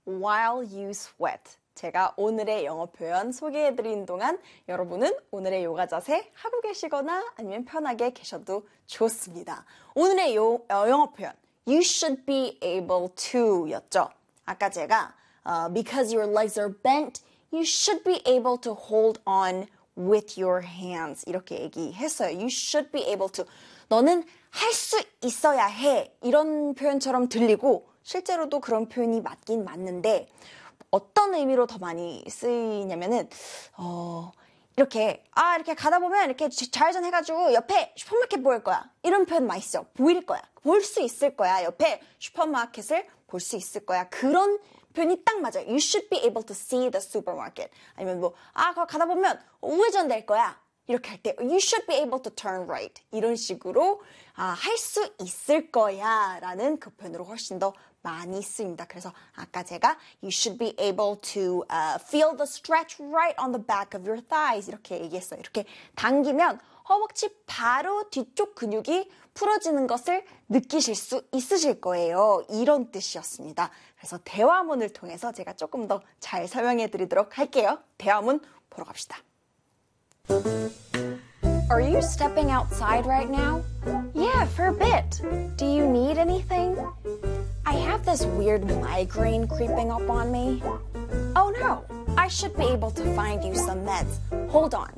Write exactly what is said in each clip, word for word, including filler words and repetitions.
while you sweat. 제가 오늘의 영어 표현 소개해드린 동안 여러분은 오늘의 요가 자세 하고 계시거나 아니면 편하게 계셔도 좋습니다. 오늘의 요, 어, 영어 표현 You should be able to 였죠. 아까 제가 uh, because your legs are bent, you should be able to hold on with your hands 이렇게 얘기했어요. You should be able to. 너는 할 수 있어야 해. 이런 표현처럼 들리고 실제로도 그런 표현이 맞긴 맞는데 어떤 의미로 더 많이 쓰이냐면은 어 이렇게 아 이렇게 가다 보면 이렇게 좌회전 해가지고 옆에 슈퍼마켓 보일 거야 이런 표현 많이 쓰죠. 보일 거야, 볼 수 있을 거야, 옆에 슈퍼마켓을 볼 수 있을 거야 그런 표현이 딱 맞아요. You should be able to see the supermarket. 아니면 뭐 아 거기 가다 보면 우회전 될 거야 이렇게 할 때 You should be able to turn right 이런 식으로 아, 할 수 있을 거야 라는 그 표현으로 훨씬 더 많이 쓰입니다. 그래서 아까 제가 You should be able to uh, feel the stretch right on the back of your thighs 이렇게 얘기했어요. 이렇게 당기면 허벅지 바로 뒤쪽 근육이 풀어지는 것을 느끼실 수 있으실 거예요. 이런 뜻이었습니다. 그래서 대화문을 통해서 제가 조금 더 잘 설명해 드리도록 할게요. 대화문 보러 갑시다. Are you stepping outside right now? Yeah, for a bit. Do you need anything? I have this weird migraine creeping up on me. Oh no, I should be able to find you some meds. Hold on.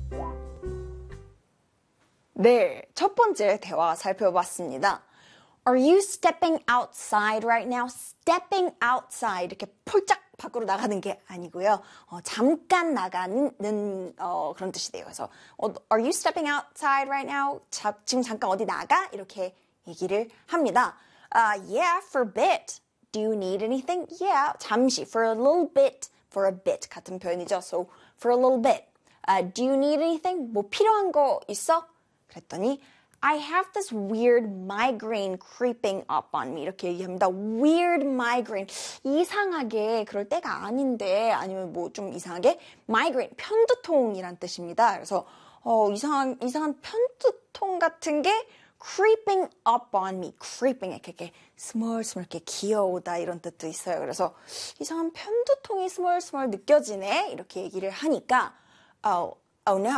네, 첫 번째 대화 살펴봤습니다. Are you stepping outside right now? Stepping outside 이렇게 폴짝 밖으로 나가는 게 아니고요. 어, 잠깐 나가는 어, 그런 뜻이 돼요. 그래서 어, Are you stepping outside right now? 자, 지금 잠깐 어디 나가? 이렇게 얘기를 합니다. Uh, yeah, for a bit. Do you need anything? Yeah, 잠시. For a little bit. For a bit 같은 표현이죠. So, for a little bit. Uh, do you need anything? 뭐 필요한 거 있어? 그랬더니 I have this weird migraine creeping up on me. 이렇게 얘기합니다. Weird migraine. 이상하게 그럴 때가 아닌데 아니면 뭐 좀 이상하게 migraine. 편두통이란 뜻입니다. 그래서 어, 이상한 이상한 편두통 같은 게 creeping up on me. creeping 이렇게 스멀스멀 이렇게 기어오다 이런 뜻도 있어요. 그래서 이상한 편두통이 스멀스멀 느껴지네. 이렇게 얘기를 하니까 oh, oh no.